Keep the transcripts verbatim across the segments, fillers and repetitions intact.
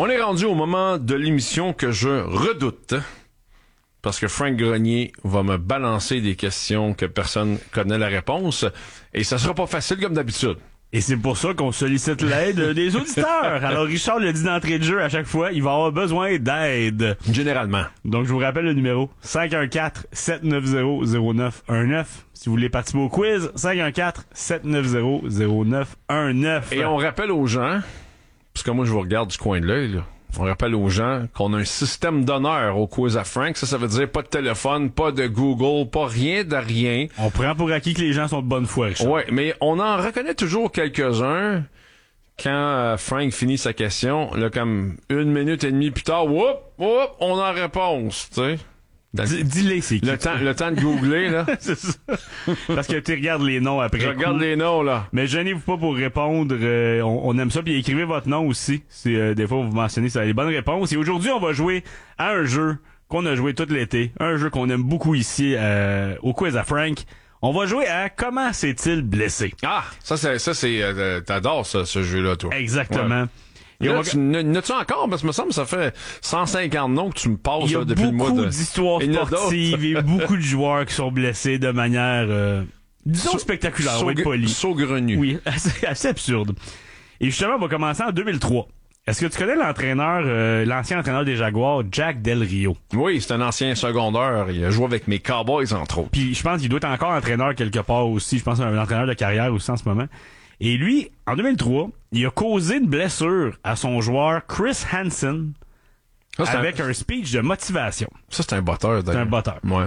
On est rendu au moment de l'émission que je redoute. Parce que Frank Grenier va me balancer des questions que personne connaît la réponse. Et ça sera pas facile comme d'habitude. Et c'est pour ça qu'on sollicite l'aide des auditeurs. Alors, Richard le dit d'entrée de jeu à chaque fois, il va avoir besoin d'aide. Généralement. Donc, je vous rappelle le numéro cinq un quatre, sept neuf zéro, zéro neuf un neuf. Si vous voulez participer au quiz, cinq un quatre, sept neuf zéro, zéro neuf un neuf. Et on rappelle aux gens, parce que moi, je vous regarde du coin de l'œil, là. On rappelle aux gens qu'on a un système d'honneur au quiz à Frank. Ça, ça veut dire pas de téléphone, pas de Google, pas rien de rien. On prend pour acquis que les gens sont de bonne foi, Richard. Ouais, mais on en reconnaît toujours quelques-uns quand euh, Frank finit sa question. Là, comme une minute et demie plus tard, whoop, whoop, on a réponse, tu sais. D- Dis-les, c'est qui? Le temps, le temps de googler, là. C'est ça. Parce que tu regardes les noms après. Je regarde les noms, là. Mais gênez-vous pas pour répondre. Euh, on, on aime ça. Puis écrivez votre nom aussi. C'est euh, des fois vous mentionnez ça les bonnes réponses. Et aujourd'hui, on va jouer à un jeu qu'on a joué tout l'été. Un jeu qu'on aime beaucoup ici euh, au quiz à Frank. On va jouer à Comment s'est-il blessé? Ah, ça c'est ça c'est euh, t'adores ça, ce jeu-là, toi. Exactement. Ouais. Et là, on va... tu n'as-tu encore? Parce que me semble que ça fait cent cinquante noms que tu me passes Il y a là, depuis le mois de... beaucoup d'histoires sportives et beaucoup de joueurs qui sont blessés de manière, euh, disons, Sau- spectaculaire, on va être Saugre- poli. Saugrenu. Oui, assez, assez absurde. Et justement, on va commencer en deux mille trois. Est-ce que tu connais l'entraîneur, euh, l'ancien entraîneur des Jaguars, Jack Del Rio? Oui, c'est un ancien secondaire. Il a joué avec mes Cowboys, entre autres. Puis je pense qu'il doit être encore entraîneur quelque part aussi. Je pense un entraîneur de carrière aussi en ce moment. Et lui, en deux mille trois, il a causé une blessure à son joueur Chris Hansen Ça, c'est avec un... un speech de motivation. Ça, c'est un botteur. C'est un botteur. Ouais.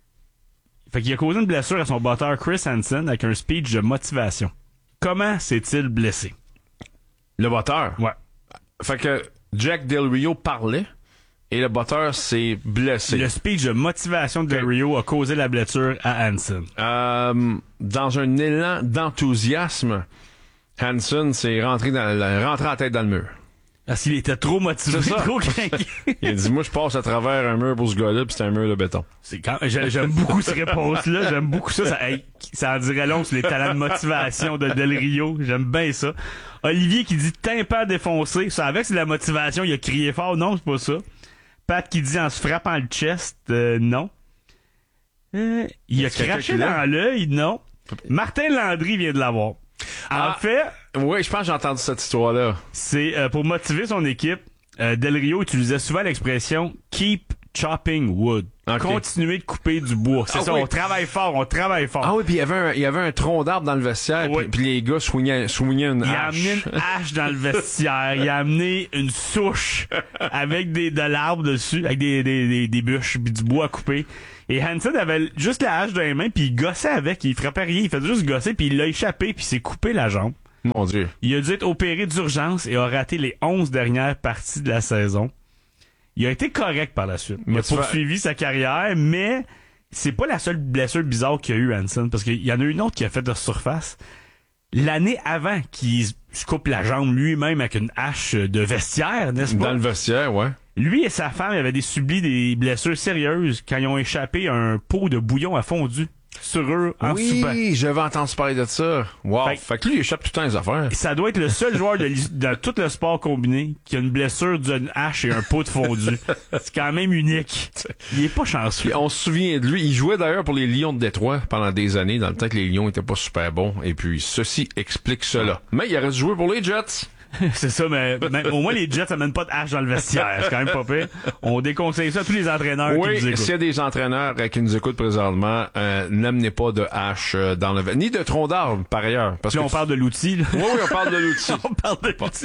Fait qu'il a causé une blessure à son botteur Chris Hansen avec un speech de motivation. Comment s'est-il blessé? Le botteur? Ouais. Fait que Jack Del Rio parlait et le botteur s'est blessé. Le speech de motivation de Del Rio a causé la blessure à Hansen. Euh, dans un élan d'enthousiasme, Hansen s'est rentré dans la, rentré la tête dans le mur. Parce qu'il était trop motivé, C'est ça. trop craqué. Il a dit, moi, je passe à travers un mur pour ce gars-là, pis c'est un mur de béton. C'est quand, j'ai- j'aime beaucoup cette réponse-là. J'aime beaucoup ça. Ça, hey, ça en dirait long sur les talents de motivation de Del Rio. J'aime bien ça. Olivier qui dit tympan défoncé. Ça avec c'est de la motivation. Il a crié fort. Non, c'est pas ça. Pat qui dit en se frappant le chest. Euh, non. Euh, il a Est-ce qu'il y a craché quelqu'un là? dans l'œil. Non. Martin Landry vient de l'avoir. En Ah. fait, Oui, je pense que j'ai entendu cette histoire-là. c'est euh, pour motiver son équipe. Euh, Del Rio utilisait souvent l'expression keep chopping wood. Ok. Continuer de couper du bois. C'est Ah ça, oui. on travaille fort, on travaille fort. Ah oui, puis il y avait un, il y avait un tronc d'arbre dans le vestiaire, Oui. puis puis les gars soignaient, soignaient une Il a hache. amené une hache dans le vestiaire. Il a amené une souche avec des, de l'arbre dessus, avec des, des, des, des bûches puis du bois à couper. Et Hansen avait juste la hache dans les mains puis il gossait avec. Il frappait rien. Il faisait juste gosser puis il l'a échappé puis il s'est coupé la jambe. Mon Dieu. Il a dû être opéré d'urgence et a raté les onze dernières parties de la saison. Il a été correct par la suite. Il Mais a tu poursuivi sa carrière, mais c'est pas la seule blessure bizarre qu'il y a eu, Hansen, parce qu'il y en a une autre qui a fait de surface. L'année avant qu'il se coupe la jambe lui-même avec une hache de vestiaire, n'est-ce pas? Dans le vestiaire, ouais. Lui et sa femme avaient des subi des blessures sérieuses quand ils ont échappé à un pot de bouillon à fondu sur eux en soupant. Oui, j'avais entendu parler de ça. Wow. Fait- Fait, que lui, il échappe tout le temps les affaires. Ça doit être le seul joueur de, l'his- de tout le sport combiné qui a une blessure d'une hache et un pot de fondu. C'est quand même unique. Il est pas chanceux. Puis on se souvient de lui. Il jouait d'ailleurs pour les Lions de Détroit pendant des années, dans le temps que les Lions étaient pas super bons. Et puis, ceci explique cela. Mais il aurait dû jouer pour les Jets. C'est ça, mais, mais au moins les Jets amènent pas de hache dans le vestiaire. C'est quand même pas pire. On déconseille ça à tous les entraîneurs qui Oui, nous écoutent. s'il y a des entraîneurs euh, qui nous écoutent présentement, euh, n'amenez pas de hache euh, dans le vestiaire. Ni de tronc d'arbre, par ailleurs. Parce Puis là, que on parle de l'outil. là. Oui, oui, on parle de l'outil. On parle de l'outil.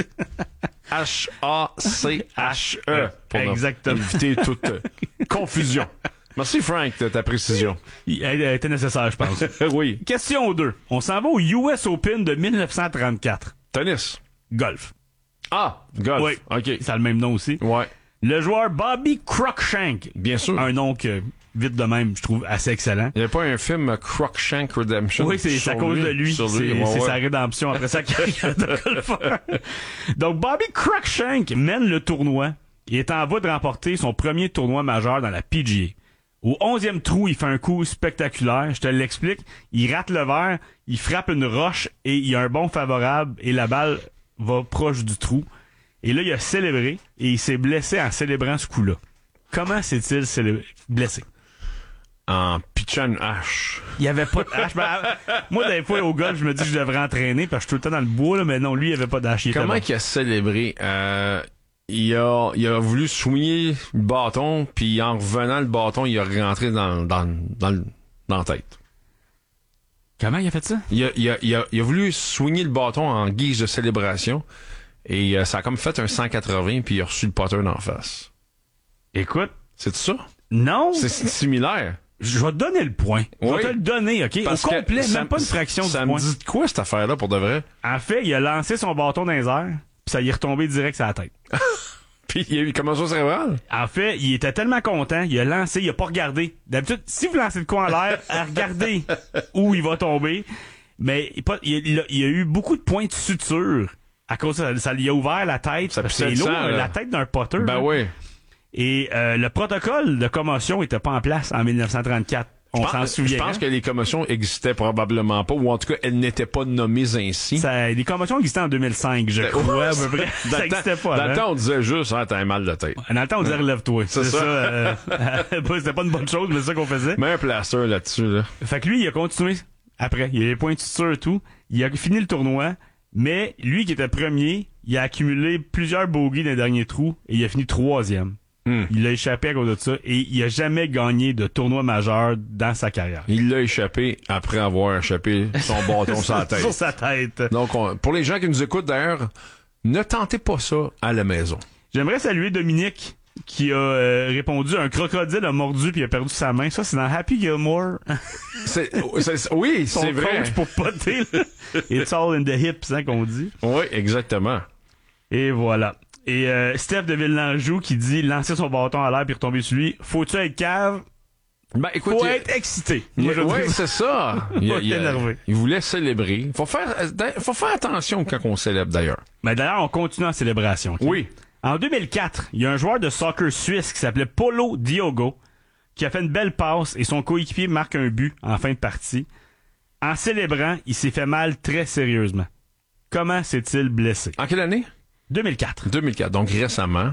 H A C H E. Pour Exactement. éviter toute euh, confusion. Merci, Frank, de ta précision. Il elle était nécessaire, je pense. Oui. Question deux. On s'en va au U S Open de dix-neuf cent trente-quatre. Tennis. Golf. Ah, golf. Oui. OK. Ça a le même nom aussi. Ouais. Le joueur Bobby Cruikshank. Bien sûr. Un nom que, vite de même, je trouve assez excellent. Il n'y a pas un film euh, Cruikshank Redemption? Oui, c'est c'est à sur cause de lui. Sur C'est lui. Ouais, c'est ouais. sa rédemption après sa carrière de golfeur. Donc, Bobby Cruikshank mène le tournoi et est en voie de remporter son premier tournoi majeur dans la P G A. Au onzième trou, il fait un coup spectaculaire. Je te l'explique. Il rate le verre, il frappe une roche et il y a un bond favorable et la balle va proche du trou. Et là, il a célébré et il s'est blessé en célébrant ce coup-là. Comment s'est-il célé- blessé? En pitchant une hache. Il n'y avait pas de hache. Ben, moi, des fois, au golf, je me dis que je devrais entraîner parce que je suis tout le temps dans le bois, là, mais non, lui, il n'y avait pas d'hache. Il Comment était bon. qu'il a célébré? Euh, il, a, il a voulu soigner le bâton, puis en revenant, le bâton, il a rentré dans, dans, dans, le- dans la tête. Comment il a fait ça? Il a, il a, il a, il a voulu soigner le bâton en guise de célébration, et euh, ça a comme fait un cent quatre-vingts, puis il a reçu le putter d'en face. Écoute, C'est ça? non, C'est similaire. je vais te donner le point. Je Oui. vais te le donner, OK? Parce Au que complet, ça- même pas une fraction ça du me point. dit de quoi, cette affaire-là, pour de vrai? En fait, il a lancé son bâton dans les airs, puis ça y est retombé direct sur la tête. Puis il y a eu commotion cérébrale? En fait, il était tellement content, il a lancé, il a pas regardé. D'habitude, si vous lancez le coup en l'air, regardez où il va tomber. Mais pas- il, il a, il a eu beaucoup de points de suture. À cause de ça, ça lui a ouvert la tête. Ça parce pissait que le c'est lourd, sang, hein, là. la tête d'un potter. Ben là. oui. Et euh, le protocole de commotion était pas en place en dix-neuf cent trente-quatre. On Je s'en pense- souvient. Je pense hein? que les commotions existaient probablement pas, ou en tout cas, elles n'étaient pas nommées ainsi. Ça, les commotions existaient en deux mille cinq, je Ben, crois, à ouais, peu près. Dans Ça le temps- existait pas. Dans le hein? temps, on disait juste, ah, t'as un mal de tête. Dans le temps, on disait relève-toi. C'est C'est ça. ça. euh, c'était pas une bonne chose, mais c'est ça qu'on faisait. Mets un plaster là-dessus, là. Fait que lui, il a continué après. Il a les points de suture et tout. Il a fini le tournoi. Mais lui qui était premier, il a accumulé plusieurs bogeys dans les derniers trous et il a fini troisième. Hmm. Il a échappé à cause de ça et il a jamais gagné de tournoi majeur dans sa carrière. Il l'a échappé après avoir échappé son bâton sur la tête. Sur sa tête. Donc, on- pour les gens qui nous écoutent, d'ailleurs, ne tentez pas ça à la maison. J'aimerais saluer Dominique qui a euh, répondu un crocodile a mordu puis il a perdu sa main. Ça, c'est dans Happy Gilmore. C'est, c'est- oui, Son c'est vrai. coach pour poter. Là. It's all in the hips, hein, qu'on dit. Oui, exactement. Et voilà. Et euh, Steph de Villeneuve qui dit lancer son bâton à l'air puis retomber sur lui. Faut-tu être cave? Ben, écoute, Faut il- être excité. il- Moi, je ouais, dis- c'est ça. Il, Faut il- être énervé. il voulait célébrer. Faut faire, euh, faut faire attention quand on célèbre, d'ailleurs. Mais d'ailleurs, on continue en célébration. ok? Oui. En deux mille quatre, il y a un joueur de soccer suisse qui s'appelait Paulo Diogo qui a fait une belle passe et son coéquipier marque un but en fin de partie. En célébrant, il s'est fait mal très sérieusement. Comment s'est-il blessé? En quelle année? deux mille quatre. deux mille quatre, donc récemment.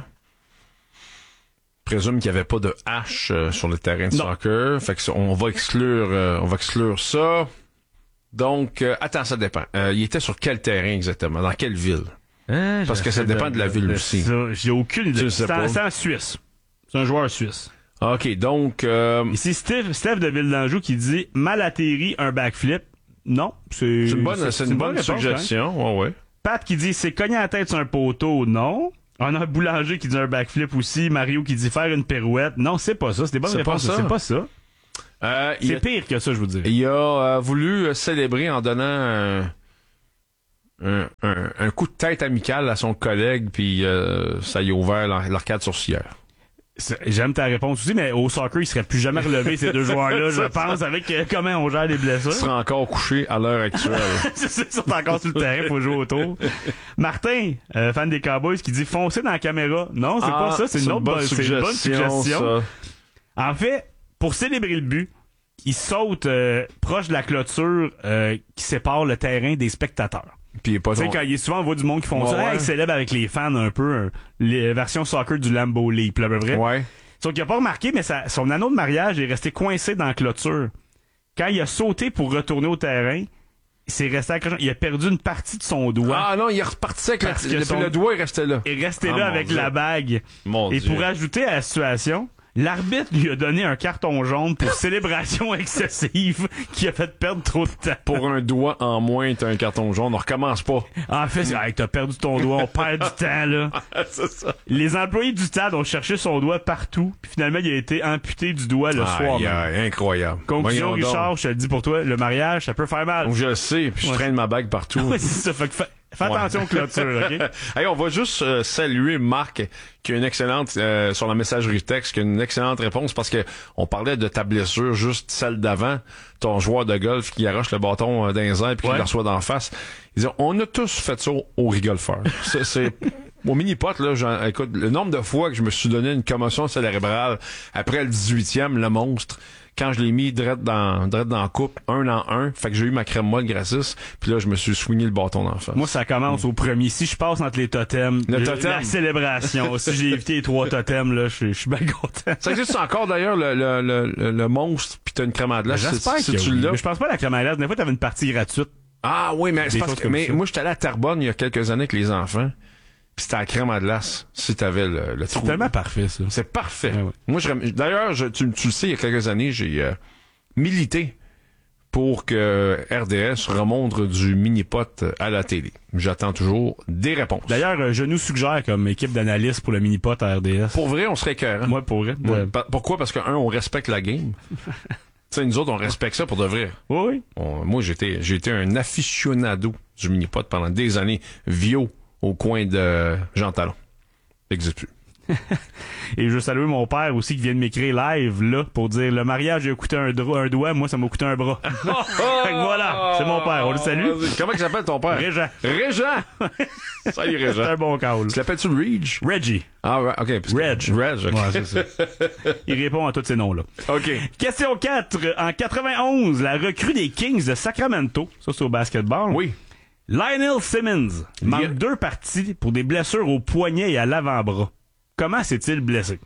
Présume qu'il n'y avait pas de hache euh, sur le terrain de Non. soccer. Fait que ça, on va exclure, euh, on va exclure ça. Donc, euh, attends, ça dépend. Euh, il était sur quel terrain exactement? Dans quelle ville? Parce que ça dépend de la ville aussi. Ça, j'ai aucune Tu idée. le sais C'est en, pas. c'est en Suisse. C'est un joueur suisse. OK, donc... euh, Ici, Steve, Steph de Villeneuve qui dit mal atterri, un backflip. Non, c'est c'est une bonne, c'est une bonne réponse, hein. suggestion. Ouais, ouais. Pat qui dit c'est cogné à la tête sur un poteau. Non. On a un boulanger qui dit un backflip aussi. Mario qui dit faire une pirouette. Non, c'est pas ça. C'est des bonnes C'est pas réponses. ça. C'est pas ça. Euh, il, C'est a, pire que ça, je vous dirais. il a euh, voulu euh, célébrer en donnant un, un, un- un coup de tête amical à son collègue, puis euh, ça y a ouvert l'ar- l'arcade sourcilière. C'est- J'aime ta réponse aussi, mais au soccer, il serait plus jamais relevé ces deux joueurs-là, je pense, avec euh, comment on gère les Il blessures. sera encore couché à l'heure actuelle. C'est ça, ils sont encore sur le terrain, faut jouer autour. Martin, euh, fan des Cowboys, qui dit foncer dans la caméra. Non, c'est Ah, pas ça, c'est une autre bonne, c'est une bonne suggestion. ça. En fait, pour célébrer le but, il saute euh, proche de la clôture euh, qui sépare le terrain des spectateurs. Puis il est pas Tu sais, ton- quand il est souvent, on voit du monde qui font Ouais, ça, ouais. hey, ils célèbrent avec les fans un peu, euh, les versions soccer du Lambeau Leap, là, à peu près. Ouais. Sauf qu'il a pas remarqué, mais sa- son anneau de mariage est resté coincé dans la clôture. Quand il a sauté pour retourner au terrain, il s'est resté accroché. Il a perdu une partie de son doigt. Ah non, il est reparti avec la, Parce que le, son- le doigt, il restait là. Et resté Ah, là mon avec Dieu. la bague. Mon Et Dieu. pour ajouter à la situation, l'arbitre lui a donné un carton jaune pour célébration excessive qui a fait perdre trop de temps. Pour un doigt en moins, t'as un carton jaune. On recommence pas. En fait, c'est, hey, t'as perdu ton doigt, on perd du temps, là. C'est ça. Les employés du stade ont cherché son doigt partout, puis finalement, il a été amputé du doigt le soir Aïe, même. aïe, incroyable. Conclusion, Voyons donc. Richard, je te le dis pour toi, le mariage, ça peut faire mal. Je le sais, puis je Ouais. traîne ma bague partout. Ouais, c'est ça. Fait que fais, fais Ouais. attention aux clôtures, OK? Hey, on va juste euh, saluer Marc qui a une excellente euh, sur la messagerie texte, qui a une excellente réponse parce que on parlait de ta blessure, juste celle d'avant, ton joueur de golf qui arrache le bâton euh, dans les airs puis qui Ouais. le reçoit d'en face. Il dit on a tous fait ça au rigolfeur. c'est, c'est Mon mini-pot, là, j'en, écoute, le nombre de fois que je me suis donné une commotion cérébrale après le dix-huitième, le monstre, quand je l'ai mis direct dans, direct dans la coupe, un en un, fait que j'ai eu ma crème molle gratis, puis là, je me suis swingé le bâton d'en face. Moi, ça commence mmh. au premier. Si je passe entre les totems, le le, totem. la célébration, si j'ai évité les trois totems, là, je suis bien content. Ça existe encore, d'ailleurs, le, le, le, le monstre, puis t'as une crème à glace. J'espère si, que si tu oui. l'as. Mais je pense pas à la crème à glace. Des fois, t'avais une partie gratuite. Ah oui, mais, c'est parce que, mais moi, j'étais allé à Terrebonne il y a quelques années avec les enfants. Pis c'était la crème à glace, si t'avais le, le C'est trou. tellement parfait, ça. C'est parfait. Ouais, ouais. Moi, je, d'ailleurs, je, tu, tu le sais, il y a quelques années, j'ai euh, milité pour que R D S remonte du mini-pot à la télé. J'attends toujours des réponses. D'ailleurs, euh, je nous suggère comme équipe d'analystes pour le mini-pot à R D S. Pour vrai, on serait écœurant. Moi, pour vrai. Ouais. De... Pa- Pourquoi? Parce que, un, on respecte la game. Tu sais, nous autres, on respecte ça pour de vrai. Oui, oui. On, moi, j'étais, j'étais un aficionado du mini-pot pendant des années. Vio au coin de Jean Talon. N'existe plus. Et je salue mon père aussi qui vient de m'écrire live là pour dire le mariage a coûté un, dro- un doigt, moi ça m'a coûté un bras. Fait que voilà, c'est mon père, on le salue. Comment il s'appelle ton père? Régent. Régent! Salut C'est Régent. un bon call. Tu l'appelles-tu Reg? Reggie. Ah ouais, ok. Parce que- Reg. Reg, ok. Ouais, c'est ça. Il répond à tous ces noms-là. Ok. Question quatre. En quatre-vingt-onze, la recrue des Kings de Sacramento, ça c'est au basketball. Oui. Lionel Simmons manque Yeah. deux parties pour des blessures au poignet et à l'avant-bras. Comment s'est-il blessé?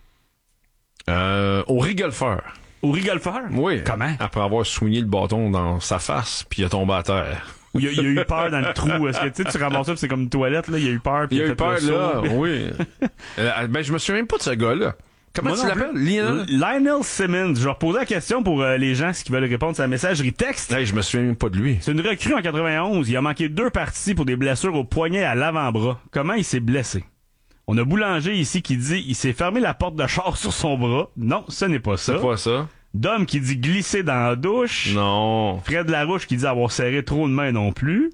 Euh, au rigolfeur. Au rigolfeur? Oui. Comment? Après avoir soigné le bâton dans sa face, puis il a tombé à terre. Ou il a, il a eu peur dans le trou. Est-ce que tu sais, tu ramasses ça, puis c'est comme une toilette, là. Il a eu peur, puis Il a fait eu peur, le saut, là. puis- Oui. euh, ben, je me souviens même pas de ce gars-là. Comment Moi tu non l'appelles? plus. Lionel? Lionel Simmons. Je vais reposer la question pour euh, les gens qui veulent répondre sur la messagerie texte. Hey, je me souviens même pas de lui. C'est une recrue en quatre-vingt-onze. Il a manqué deux parties pour des blessures au poignet et à l'avant-bras. Comment il s'est blessé? On a Boulanger ici qui dit il s'est fermé la porte de char sur son bras. Non, ce n'est pas ça. C'est pas ça. Dom qui dit glisser dans la douche. Non. Fred Larouche qui dit avoir serré trop de mains non plus.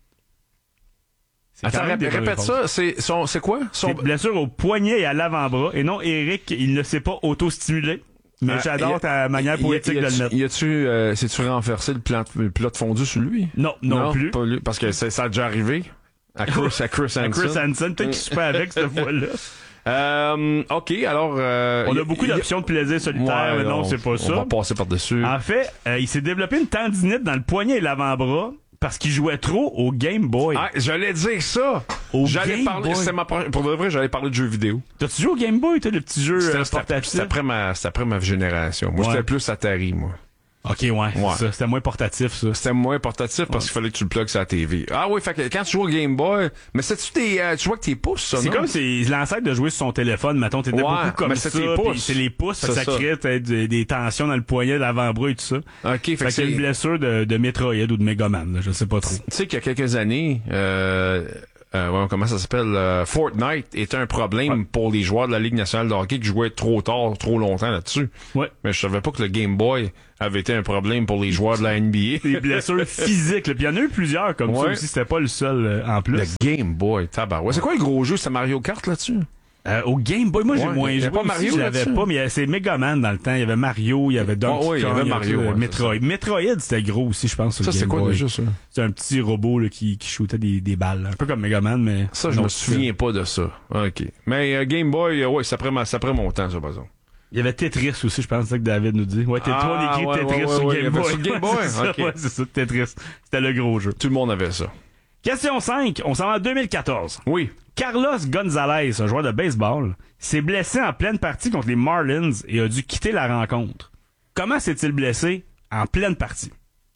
C'est Attends, quand même rép- des bonnes répète réponses. ça. C'est, son, c'est quoi? Son... C'est blessure au poignet et à l'avant-bras. Et non, Eric, il ne s'est pas auto-stimulé. Mais Ah, j'adore y a- ta manière y a- poétique y a- de le mettre. Y a-tu, euh, c'est-tu renversé le plat, le plat de fondu sur lui? Non, non, plus. Pas lui, parce que c'est- ça a déjà arrivé. À Chris, à Chris Hansen. À Chris Hansen, peut-être qu'il se fait avec cette fois-là. Euh, ok, alors... Euh, On y- a beaucoup y- d'options de plaisir solitaire, Ouais, mais non, on- c'est pas on ça. va passer par-dessus. En fait, euh, il s'est développé une tendinite dans le poignet et l'avant-bras parce qu'il jouait trop au Game Boy. Ah, j'allais dire ça. Au J'allais Game parler, Boy. c'était ma pro- pour de vrai, j'allais parler de jeux vidéo. T'as-tu joué au Game Boy, toi, le petit jeu C'était, euh, c'était- portatif? c'était après ma, c'était après ma génération. Moi, Ouais. j'étais plus Atari, moi. Ok, ouais, Ouais. c'est ça. C'était moins portatif, ça. C'était moins portatif parce qu'il fallait que tu le plugues sur la T V. Ah oui, fait que quand tu joues au Game Boy, mais c'est-tu tes, euh, tu joues avec tes pouces, ça, C'est non? comme c'est l'ancêtre de jouer sur son téléphone, mettons, t'étais Ouais, beaucoup comme mais ça, c'est tes puis pouces. c'est les pouces, fait que C'est ça ça. crée peut-être des, des tensions dans le poignet, l'avant-bras et tout ça. OK, fait, Fait que que c'est c'est... une blessure de, de Metroid ou de Megaman, là, je sais pas trop. Tu sais qu'il y a quelques années, euh, euh, ouais, comment ça s'appelle, euh, Fortnite était un problème Ouais. pour les joueurs de la Ligue nationale de hockey qui jouaient trop tard, trop longtemps là-dessus. Ouais. Mais je savais pas que le Game Boy avait été un problème pour les joueurs de la N B A. Des blessures physiques, là. Puis il y en a eu plusieurs comme ça Ouais. aussi, c'était pas le seul euh, en plus. Le Game Boy, tabarouette. C'est quoi le gros jeu? C'est Mario Kart là-dessus? Euh, au Game Boy, moi j'ai Ouais, moins il y joué. avait pas aussi, Mario je l'avais là-dessus? pas, mais il y a- c'est Megaman dans le temps. Il y avait Mario, il y avait Donkey Ah ouais, il y Kong, avait Mario, euh, ouais, Metroid. Metroid, c'était gros aussi, je pense. Sur Ça, le c'est Game quoi Boy. déjà, ça? C'est un petit robot là, qui, qui shootait des, des balles. Un peu comme Megaman, mais. Ça, je non, me c'est souviens pas de ça. OK. Mais euh, Game Boy, euh, ouais, c'est après, ma, c'est après mon temps, ça, par exemple. Il y avait Tetris aussi, je pense, c'est ça que David nous dit. Ouais, Tetris, Ah, on écrit ouais, Tetris ouais, sur ouais, Game il y avait Boy. sur Game Boy? c'est ça, Ok. ouais, c'est ça, Tetris. C'était le gros jeu. Tout le monde avait ça. Question cinq, on s'en va en deux mille quatorze. Oui. Carlos Gonzalez, un joueur de baseball, s'est blessé en pleine partie contre les Marlins et a dû quitter la rencontre. Comment s'est-il blessé en pleine partie?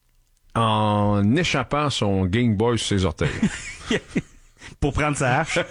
En échappant son Game Boy sur ses orteils. Pour prendre sa hache.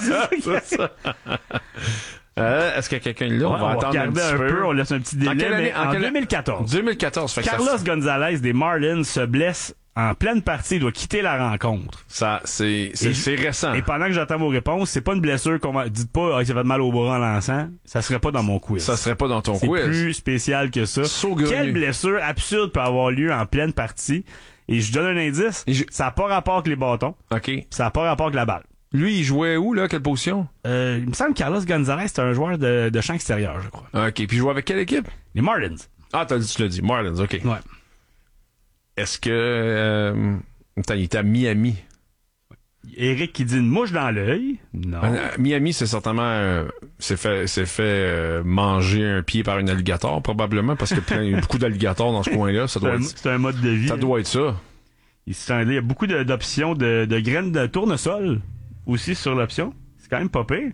Euh, est-ce qu'il y a quelqu'un là? Ouais, on va attendre un regarder petit un peu. peu, on laisse un petit délai, En quelle année? mais En en quelle- deux mille quatorze. deux mille quatorze. Fait que Carlos ça, Gonzalez des Marlins se blesse en pleine partie, il doit quitter la rencontre. ça c'est, c'est, Et- c'est récent. Et pendant que j'attends vos réponses, c'est pas une blessure qu'on va... Dites pas, ah, il s'est fait mal au bras en lançant. Ça serait pas dans mon quiz. Ça serait pas dans ton c'est quiz. plus spécial que ça. Saugrenu. Quelle blessure absurde peut avoir lieu en pleine partie? Et je donne un indice. Et je- Ça n'a pas rapport avec les bâtons. OK. Ça n'a pas rapport avec la balle. Lui, il jouait où, là? Quelle position? Euh, il me semble que Carlos Gonzalez, c'est un joueur de, de champ extérieur, je crois. OK. Puis il jouait avec quelle équipe? Les Marlins. Ah, t'as dit, tu l'as dit. Marlins, OK. Ouais. Est-ce que... Euh... Attends, il était à Miami. Eric qui dit une mouche dans l'œil. Non. Euh, Miami, c'est certainement euh, s'est fait s'est fait euh, manger un pied par un alligator, probablement, parce qu'il y a plein- il y a beaucoup d'alligators dans ce coin-là. Ça C'est doit un, être, c'est un mode de vie. ça doit être ça. Il se tendait- il y a beaucoup de- d'options de, de graines de tournesol aussi sur l'option. C'est quand même pas pire.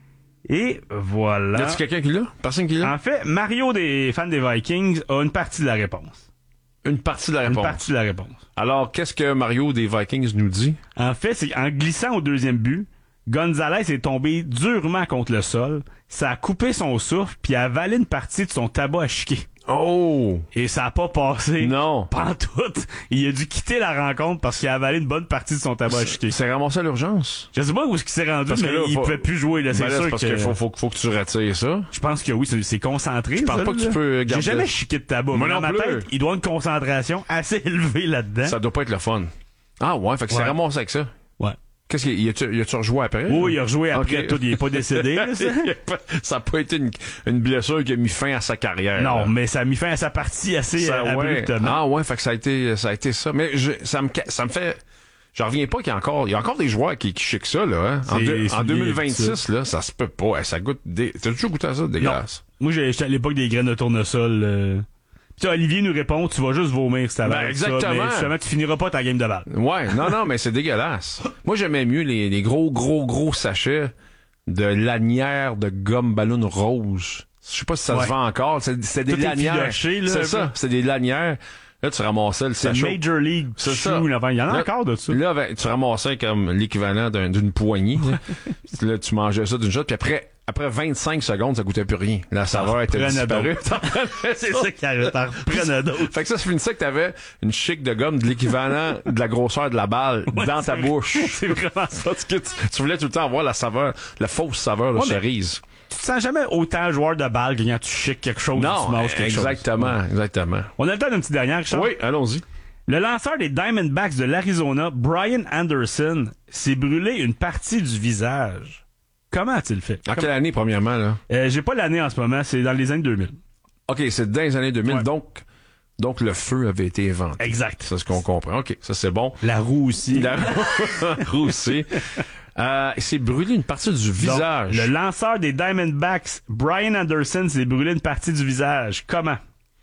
Et voilà. Y a-tu quelqu'un qui l'a? Personne qui l'a? En fait, Mario des fans des Vikings a une partie de la réponse. Une partie de la Une réponse. partie de la réponse. Alors, qu'est-ce que Mario des Vikings nous dit? En fait, c'est qu'en glissant au deuxième but, Gonzalez est tombé durement contre le sol. Ça a coupé son souffle puis a avalé une partie de son tabac à chiquer. Oh! Et ça a pas passé. Non. Pantoute. Il a dû quitter la rencontre parce qu'il a avalé une bonne partie de son tabac à chiquer. C'est ramassé à l'urgence. Je sais pas où est-ce qu'il s'est rendu, Parce que mais là, il faut- pouvait plus jouer, là. C'est Ben là, sûr c'est parce que... qu'il faut, faut, faut que tu retires ça. Je pense que oui, c'est, c'est concentré. Je pense ça, pas que là. tu peux J'ai garder- jamais chiqué de tabac. Moi mais dans non ma plus. tête, il doit avoir une concentration assez élevée là-dedans. Ça doit pas être le fun. Ah ouais, fait que c'est Ouais. ramassé avec ça. Ouais. Qu'est-ce qu'il y a? Y a-tu rejoué après? Oui, il a rejoué après Ok. tout. Il est pas décédé, là, ça. Ça a pas été une, une blessure qui a mis fin à sa carrière. Non, là. mais ça a mis fin à sa partie assez Ça, euh, ouais. abruptement. Ah ouais, fait que ça a été, ça a été ça. Mais je, ça me, ca- ça me fait, j'en reviens pas qu'il y a encore, il y a encore des joueurs qui, qui chiquent ça, là, hein. En, C'est- deux- c'est en bien, deux mille vingt-six, là, ça se peut pas. Hey, ça goûte des, t'as toujours goûté à ça, dégueulasse? Moi, j'ai- j'étais à l'époque des graines de tournesol. Euh... Puis là, Olivier nous répond, tu vas juste vomir si t'as Ben, avec ça, exactement. mais justement, tu finiras pas ta game de balle. Ouais, non, non, mais c'est dégueulasse. Moi, j'aimais mieux les, les gros, gros, gros sachets de lanières de gomme ballon rose. Je sais pas si ça Ouais. se vend encore. C'est, c'est des Tout est lanières. filoché, là, C'est un ça, peu. c'est des lanières. Là, tu ramassais le C'est sachet. Major League C'est Shoe, ça. là, il y en a Là- encore de ça. Là, ben, tu ramassais comme l'équivalent d'un- d'une poignée. là. Là, tu mangeais ça d'une shot, puis après, après vingt-cinq secondes, ça goûtait plus rien. La saveur était reprenais disparue. d'autres. C'est ça qui arrive. T'en reprenais d'autres. Fait que ça, ça finissait que t'avais une chic de gomme de l'équivalent de la grosseur de la balle Ouais, dans ta c'est- bouche. C'est vraiment ça. Parce que tu, tu voulais tout le temps avoir la saveur, la fausse saveur de Ouais, mais- cerise. Tu te sens jamais autant joueur de balle que quand tu chiques quelque chose ou tu Non, manges quelque exactement, chose. exactement. On a le temps d'une petite dernière, Richard. Oui, allons-y. Le lanceur des Diamondbacks de l'Arizona, Brian Anderson, s'est brûlé une partie du visage. Comment a-t-il fait? En quelle année, premièrement, là? Euh, j'ai pas l'année en ce moment, c'est dans les années deux mille. OK, c'est dans les années deux mille, Ouais. donc, donc le feu avait été inventé. Exact. C'est ce qu'on comprend. OK, ça c'est bon. La roue aussi. La roue aussi. Euh, il s'est brûlé une partie du Donc, visage. le lanceur des Diamondbacks, Brian Anderson, s'est brûlé une partie du visage. Comment?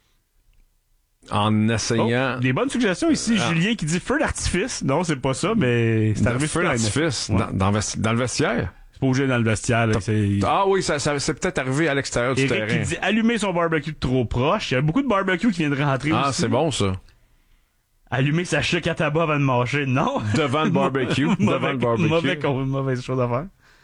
En Oh, essayant... des bonnes suggestions ici. Ah. Julien qui dit feu d'artifice. Non, c'est pas ça, mais c'est Le arrivé feu sur la d'artifice Ouais. dans, dans, vesti- dans le vestiaire. C'est pas obligé dans le vestiaire. Là, c'est... Ah oui, ça, ça c'est peut-être arrivé à l'extérieur du Eric terrain. qui dit allumer son barbecue trop proche. Il y a beaucoup de barbecues qui viennent de rentrer Ah, aussi. c'est bon ça. Allumer sa chic à tabac avant de mâcher. Non. Devant le barbecue. devant mauvais, le barbecue. mauvais, con- mauvaise chose à faire.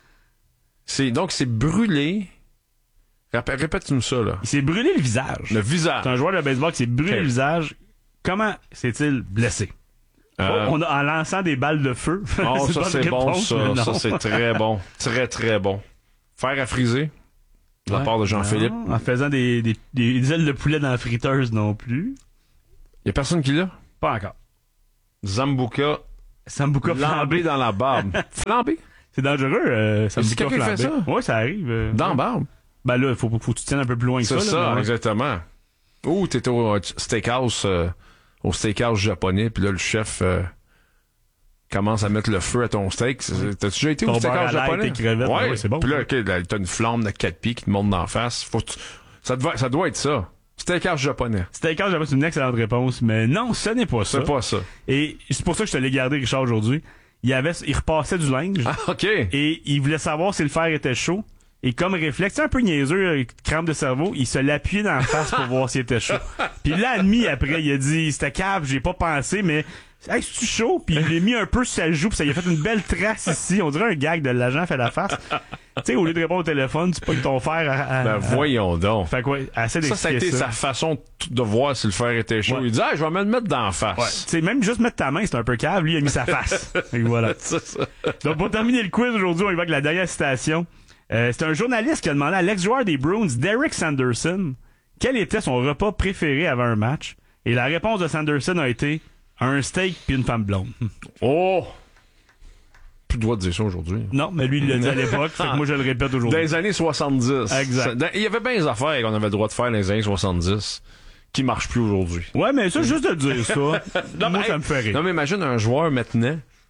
C'est, donc, c'est brûlé. Répé- Répète-nous ça, là. Il s'est brûlé le visage. Le visage. C'est un joueur de baseball qui s'est brûlé Ok. le visage. Comment s'est-il blessé? Euh, Oh, on a, en lançant des balles de feu. Oh, une ça bonne c'est bon, réponse, ça. mais non. Ça c'est très bon. Très, très bon. Faire à friser. De la Ouais. part de Jean-Philippe. Non, en faisant des, des, des ailes de poulet dans la friteuse non plus. Y a personne qui l'a? Pas encore. Zambuca. Sambuca Lambé flambé. dans la barbe. Lambé? C'est dangereux, euh, Sambuca quelqu'un qui fait flambé. ça? Ouais, ça arrive. euh. Dans la barbe? Ben là, il faut, faut que tu tiennes un peu plus loin que ça. C'est là, ça, mais ouais. exactement. Ou t'étais au euh, steakhouse, euh, au steakhouse japonais, puis là, le chef euh, commence à mettre le feu à ton steak. C'est- T'as-tu déjà été Ton au steakhouse beurre à l'ail, japonais? tes crevettes, Ouais, ouais, c'est bon, Puis là, ça. ok, là, t'as une flamme de quatre pieds qui te monte d'en face. Faut que tu- ça, doit, ça doit être ça. Steakhouse japonais. Steakhouse, j'avoue, c'est une excellente réponse, mais non, ce n'est pas ça. C'est pas ça. Et c'est pour ça que je te l'ai gardé, Richard, aujourd'hui. Il y avait, il repassait du linge. Ah, OK. Et il voulait savoir si le fer était chaud. Et comme réflexe, un peu niaiseux, euh, crampe de cerveau, il se l'appuyait dans la face pour voir s'il était chaud. Puis il l'a admis après, il a dit, c'était cave, j'ai pas pensé, mais hey, c'est-tu chaud? Puis il l'a mis un peu sur sa joue, puis ça lui a fait une belle trace ici. On dirait un gag de l'agent fait la face. Tu sais, au lieu de répondre au téléphone, tu pognes ton fer à... à- Ben à- voyons donc. Fait quoi, assez Ça, ça a d'expliquer été ça. sa façon de voir si le fer était chaud. Ouais. Il dit, ah, je vais me le mettre d'en Ouais. face. Tu sais, même juste mettre ta main, c'est un peu cave. Lui, il a mis sa face. Et voilà. C'est ça. Donc, pour terminer le quiz aujourd'hui, on y va avec la dernière citation. Euh, c'est un journaliste qui a demandé à l'ex-joueur des Bruins, Derek Sanderson, quel était son repas préféré avant un match. Et la réponse de Sanderson a été un steak puis une femme blonde. Oh! Plus le droit de dire ça aujourd'hui. Non, mais lui, il l'a dit à l'époque, fait que moi, je le répète Dans aujourd'hui. les années soixante-dix. Exact. Ça- dans- Il y avait bien des affaires qu'on avait le droit de faire dans les années soixante-dix qui marchent plus aujourd'hui. Ouais, mais ça, juste de dire ça, moi, mais, ça me fait rire. Non, mais imagine un joueur maintenant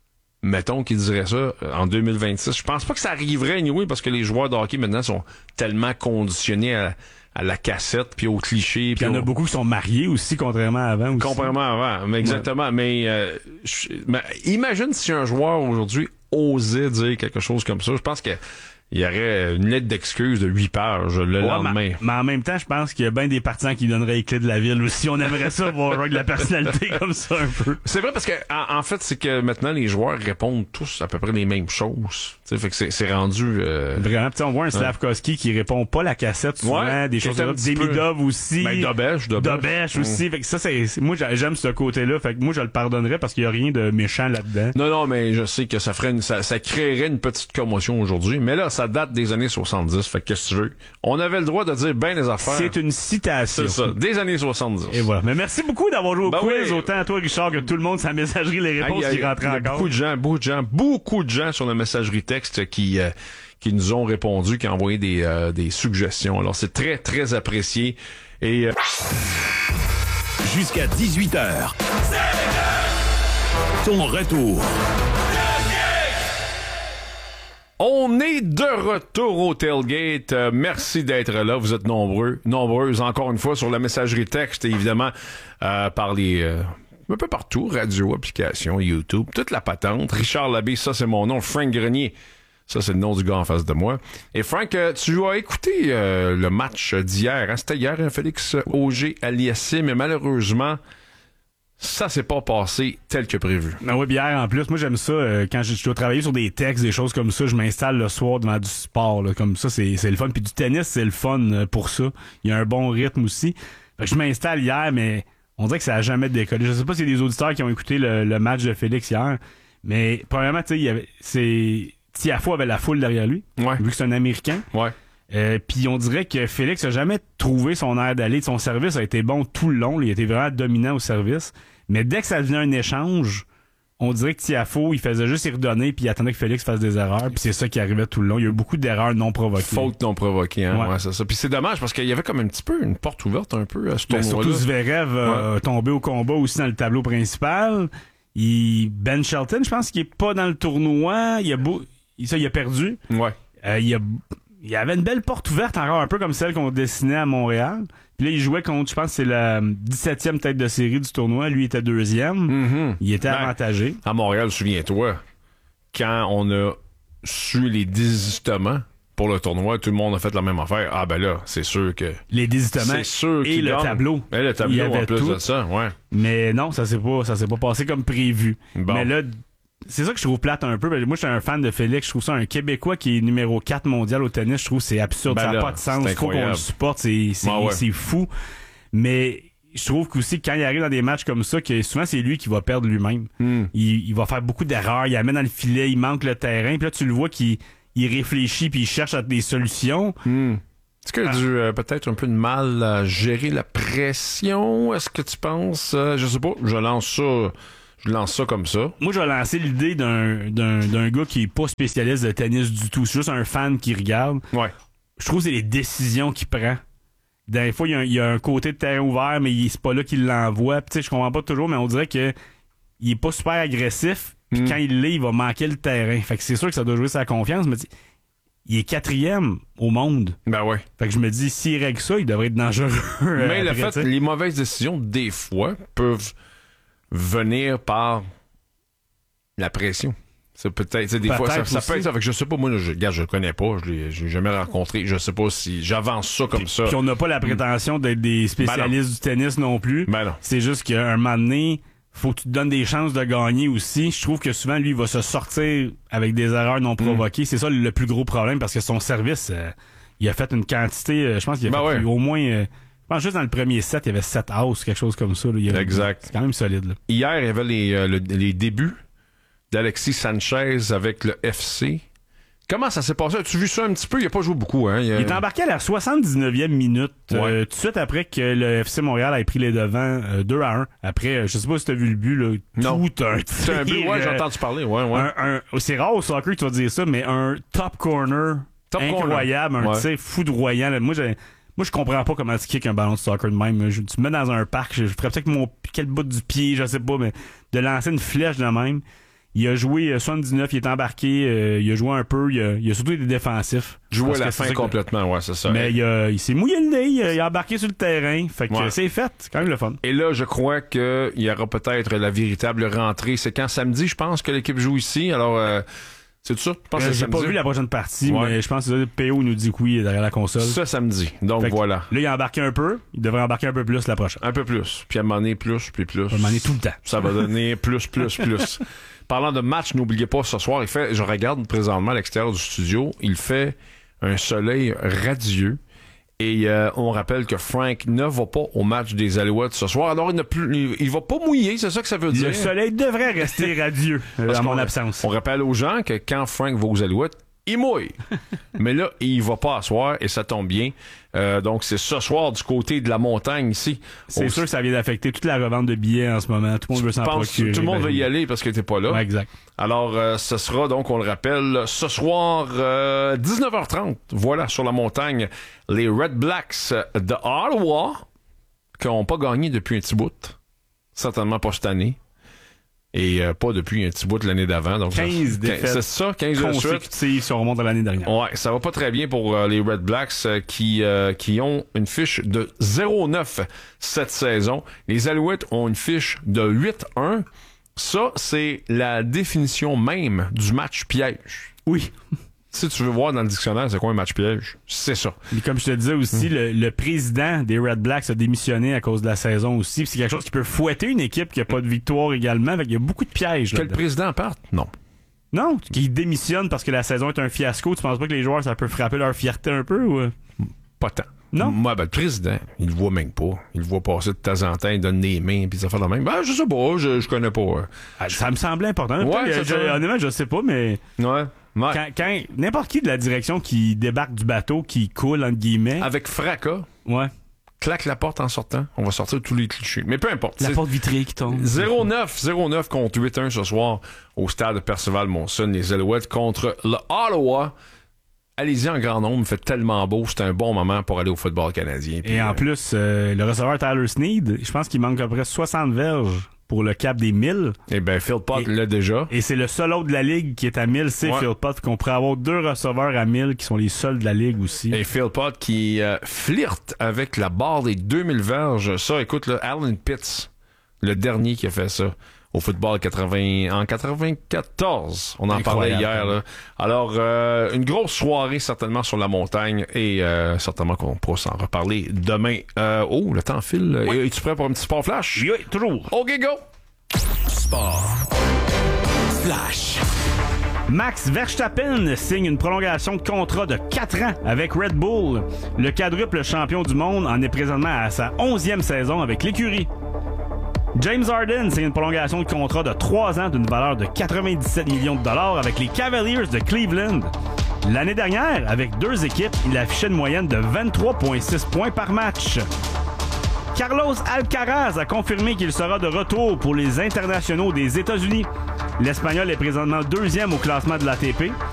mettons qu'il dirait ça, euh, en deux mille vingt-six. Je pense pas que ça arriverait, anyway, parce que les joueurs de hockey maintenant sont tellement conditionnés à, à la cassette, puis aux clichés. Puis il y en au... a beaucoup qui sont mariés aussi, contrairement à avant aussi. Contrairement à avant, mais exactement. Ouais. Mais, euh, je, mais imagine si un joueur aujourd'hui osait dire quelque chose comme ça. Je pense que il y aurait une lettre d'excuse de huit pages le ouais, lendemain. Mais, mais en même temps, je pense qu'il y a bien des partisans qui donneraient les clés de la ville aussi. On aimerait ça voir un de la personnalité comme ça un peu. C'est vrai parce que en, en fait, c'est que maintenant les joueurs répondent tous à peu près les mêmes choses. T'sais, fait que c'est, c'est rendu euh... vraiment. Pis on voit un Slavkovski ouais. qui répond pas la cassette souvent, ouais, des choses comme Demidov peu... aussi. Ben, Dobèche, Dobèche. Dobèche aussi. Mmh. Fait que ça, c'est, c'est moi j'aime ce côté-là. Fait que moi je le pardonnerais parce qu'il y a rien de méchant là-dedans. Non, non, mais je sais que ça ferait une, ça, ça créerait une petite commotion aujourd'hui. Mais là, ça date des années soixante-dix. Fait que qu'est-ce que tu veux? On avait le droit de dire ben les affaires. C'est une citation. C'est ça, des années soixante-dix. Et voilà. Mais merci beaucoup d'avoir joué au ben quiz, oui. autant à toi, Richard, que tout le monde, sa messagerie, les réponses qui rentraient encore. Beaucoup de gens, beaucoup de gens, beaucoup de gens sur la messagerie texte qui, euh, qui nous ont répondu, qui ont envoyé des, euh, des suggestions. Alors, c'est très, très apprécié. Et, euh... jusqu'à dix-huit heures. Ton retour. On est de retour au tailgate. Euh, merci d'être là. Vous êtes nombreux, nombreuses encore une fois sur la messagerie texte et évidemment euh, par les euh, un peu partout, radio, application, YouTube, toute la patente. Richard Labbé, ça c'est mon nom. Frank Grenier, ça c'est le nom du gars en face de moi. Et Frank, euh, tu as écouté euh, le match d'hier. Hein? C'était hier, hein, Félix Auger-Aliassime, mais malheureusement, ça s'est pas passé tel que prévu. Ah oui, hier en plus, moi j'aime ça, euh, quand je, je dois travailler sur des textes, des choses comme ça, je m'installe le soir devant du sport, là, comme ça, c'est, c'est le fun. Puis du tennis, c'est le fun pour ça. Il y a un bon rythme aussi. Fait que je m'installe hier, mais on dirait que ça a jamais décollé. Je sais pas s'il y a des auditeurs qui ont écouté le, le match de Félix hier, mais premièrement, tu sais, il y avait, c'est, Tiafoe avait la foule derrière lui, ouais. vu que c'est un Américain. Ouais. Euh, puis on dirait que Félix a jamais trouvé son air d'aller. Son service a été bon tout le long. Il était vraiment dominant au service. Mais dès que ça devenait un échange, on dirait que Tiafoe, il faisait juste y redonner puis il attendait que Félix fasse des erreurs. Puis c'est ça qui arrivait tout le long. Il y a eu beaucoup d'erreurs non provoquées. Fautes non provoquées, hein. Ouais. Ouais, c'est ça. Puis c'est dommage parce qu'il y avait comme un petit peu une porte ouverte un peu à ce tournoi-là. Surtout Zverev euh, ouais. tombé au combat aussi dans le tableau principal. Il, Ben Shelton, je pense qu'il est pas dans le tournoi. Il a beau, ça, il a perdu. Ouais. Euh, il a Il y avait une belle porte ouverte encore, un peu comme celle qu'on dessinait à Montréal. Puis là, il jouait contre, je pense, c'est la dix-septième tête de série du tournoi. Lui était deuxième. Mm-hmm. Il était ben, avantagé. À Montréal, souviens-toi, quand on a su les désistements pour le tournoi, tout le monde a fait la même affaire. Ah ben là, c'est sûr que... Les désistements c'est sûr et le gagne. tableau. Et le tableau, il y avait en plus tout. de ça, ouais. Mais non, ça s'est pas, ça s'est pas passé comme prévu. Bon. Mais là... C'est ça que je trouve plate un peu. Moi, je suis un fan de Félix. Je trouve ça un Québécois qui est numéro quatre mondial au tennis. Je trouve que c'est absurde. Ben ça n'a là, pas de sens. Il faut qu'on le supporte. C'est, c'est, ah ouais. c'est fou. Mais je trouve qu'aussi, quand il arrive dans des matchs comme ça, que souvent, c'est lui qui va perdre lui-même. Mm. Il, il va faire beaucoup d'erreurs. Il amène dans le filet. Il manque le terrain. Puis là, tu le vois qu'il il réfléchit puis il cherche des solutions. Mm. Est-ce qu'il a dû euh, peut-être un peu de mal à gérer la pression? Est-ce que tu penses? Euh, je sais pas. Je lance ça... Je lance ça comme ça. Moi, je vais lancer l'idée d'un, d'un, d'un gars qui est pas spécialiste de tennis du tout. C'est juste un fan qui regarde. Ouais. Je trouve que c'est les décisions qu'il prend. Des fois, il y a un, il y a un côté de terrain ouvert, mais il, c'est pas là qu'il l'envoie. Tu sais, je comprends pas toujours, mais on dirait que il est pas super agressif. Puis mm. quand il l'est, il va manquer le terrain. Fait que c'est sûr que ça doit jouer sa confiance, mais il est quatrième au monde. Ben ouais. Fait que je me dis, s'il règle ça, il devrait être dangereux. Mais après, le fait, t'sais. les mauvaises décisions, des fois, peuvent venir par la pression. C'est peut-être, c'est des peut-être fois, ça, ça aussi. peut être ça. Fait que je sais pas, moi, là, je, regarde, je le connais pas, je l'ai, je l'ai jamais rencontré. Je sais pas si j'avance ça comme puis, ça. Puis on n'a pas la prétention d'être des spécialistes ben du tennis non plus. Ben non. C'est juste qu'à un moment donné, faut que tu te donnes des chances de gagner aussi. Je trouve que souvent, lui, il va se sortir avec des erreurs non provoquées. Mm. C'est ça le plus gros problème parce que son service, euh, il a fait une quantité, euh, je pense qu'il a ben fait ouais. au moins... Euh, je pense juste dans le premier set, il y avait sept house, quelque chose comme ça. Là. Il y avait, exact. C'est quand même solide. Là. Hier, il y avait les, euh, le, les débuts d'Alexis Sanchez avec le F C. Comment ça s'est passé? As-tu vu ça un petit peu? Il a pas joué beaucoup, hein? Il, a... il est embarqué à la soixante-dix-neuvième minute, ouais. euh, tout de suite après que le F C Montréal ait pris les devants euh, deux à un. Après, euh, je sais pas si t'as vu le but, là. Non. Tout un C'est un but, ouais, j'ai entendu parler, ouais, ouais. Un, un, c'est rare au soccer que tu vas dire ça, mais un top corner top incroyable, corner. un ouais. tir foudroyant. Là. Moi, j'ai... Moi, je comprends pas comment tu kicks un ballon de soccer de même. Je, tu me mets dans un parc, je, je ferais peut-être mon quel bout du pied, je sais pas, mais de lancer une flèche de même. Il a joué euh, soixante-dix-neuf, il est embarqué, euh, il a joué un peu, il a, il a surtout été défensif. Joué à la fin complètement, ouais, c'est ça. Mais il, a, il s'est mouillé le nez, il a, il a embarqué sur le terrain. Fait que ouais. c'est fait, c'est quand même le fun. Et là, je crois qu'il y aura peut-être la véritable rentrée. C'est quand samedi, je pense, que l'équipe joue ici. Alors, euh, c'est tout ça? Je pense euh, que c'est j'ai samedi. pas vu la prochaine partie, ouais. mais je pense que P O nous dit que oui derrière la console. Ça, samedi. Donc, fait voilà. Là, il a embarqué un peu. Il devrait embarquer un peu plus la prochaine. Un peu plus. Puis à un moment donné, plus, puis plus. À un moment donné, tout le temps. Ça va donner plus, plus, plus. Parlant de match, n'oubliez pas, ce soir, il fait, je regarde présentement à l'extérieur du studio, il fait un soleil radieux. Et euh, on rappelle que Frank ne va pas au match des Alouettes ce soir. Alors, il ne plus, il, il va pas mouiller, c'est ça que ça veut dire. Le soleil devrait rester radieux euh, à mon absence. On rappelle aux gens que quand Frank va aux Alouettes, il mouille. Mais là, il va pas asseoir et ça tombe bien. Euh, donc, c'est ce soir du côté de la montagne ici. C'est on... sûr que ça vient d'affecter toute la revente de billets en ce moment. Tout le monde veut s'en procurer. Tout le monde ben, veut y aller parce que t'es pas là. Ouais, exact. Alors, euh, ce sera donc, on le rappelle, ce soir, euh, dix-neuf heures trente. Voilà, sur la montagne, les Red Blacks de Ottawa, qui n'ont pas gagné depuis un petit bout. Certainement pas cette année. Et euh, pas depuis un petit bout de l'année d'avant. Donc quinze défaites. C'est ça, quinze de suite. Consécutives si on remonte à l'année dernière. Ouais, ça va pas très bien pour euh, les Red Blacks euh, qui euh, qui ont une fiche de zéro neuf cette saison. Les Alouettes ont une fiche de huit un. Ça, c'est la définition même du match piège. Oui. Si tu veux voir dans le dictionnaire, c'est quoi un match piège? C'est ça. Mais comme je te disais aussi, mm. le, le président des Red Blacks a démissionné à cause de la saison aussi. C'est quelque chose qui peut fouetter une équipe qui n'a pas de victoire également. Il y a beaucoup de pièges. Que le président parte? Non. Non, qui démissionne parce que la saison est un fiasco. Tu penses pas que les joueurs, ça peut frapper leur fierté un peu? Ou... Pas tant. Non? Moi, ben, le président, il le voit même pas. Il le voit passer de temps en temps, il donne des mains, puis ça fait la même. Ben, je sais pas, je, je connais pas. Ah, ça me semblait important. Ouais, je, je, honnêtement, je sais pas, mais... Ouais. Ouais. Quand, quand n'importe qui de la direction qui débarque du bateau, qui coule, entre guillemets... Avec fracas. Ouais. Claque la porte en sortant. On va sortir tous les clichés. Mais peu importe. La porte vitrée qui tombe. zéro neuf, zéro neuf contre huit un ce soir au stade de Percival-Monson. Les Alouettes contre le Ottawa. Allez-y en grand nombre. Il fait tellement beau. C'est un bon moment pour aller au football canadien. Puis, Et en euh... plus, euh, le receveur Tyler Snead, je pense qu'il manque à peu près soixante verges pour le cap des mille. Eh bien, Phil Pott l'a déjà. Et c'est le seul autre de la Ligue qui est à mille, c'est ouais. Phil Pott. Qu'on pourrait avoir deux receveurs à mille qui sont les seuls de la Ligue aussi. Et Phil Pott qui euh, flirte avec la barre des deux mille verges. Ça, écoute, là, Alan Pitts, le dernier qui a fait ça au football quatre-vingts, en quatre-vingt-quatorze. On en Incroyable. parlait hier. Là. Alors, euh, une grosse soirée certainement sur la montagne et euh, certainement qu'on pourra s'en reparler demain. Euh, oh, le temps file. Oui. Es-tu prêt pour un petit sport flash? Oui, oui, toujours. OK, go! Sport flash. Max Verstappen signe une prolongation de contrat de quatre ans avec Red Bull. Le quadruple champion du monde en est présentement à sa onzième saison avec l'écurie. James Harden signe une prolongation de contrat de trois ans d'une valeur de quatre-vingt-dix-sept millions de dollars avec les Cavaliers de Cleveland. L'année dernière, avec deux équipes, il affichait une moyenne de vingt-trois virgule six points par match. Carlos Alcaraz a confirmé qu'il sera de retour pour les internationaux des États-Unis. L'Espagnol est présentement deuxième au classement de l'A T P.